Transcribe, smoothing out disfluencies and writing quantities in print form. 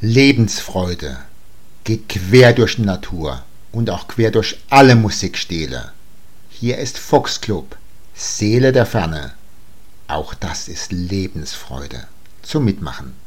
Lebensfreude geht quer durch die Natur und auch quer durch alle Musikstile. Hier ist Foxclub, Seele der Ferne. Auch das ist Lebensfreude. Zum Mitmachen.